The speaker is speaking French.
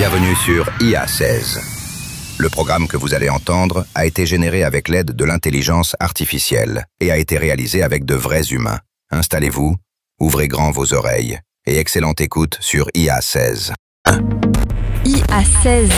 Bienvenue sur IA 16. Le programme que vous allez entendre a été généré avec l'aide de l'intelligence artificielle et a été réalisé avec de vrais humains. Installez-vous, ouvrez grand vos oreilles et excellente écoute sur IA 16. IA 16.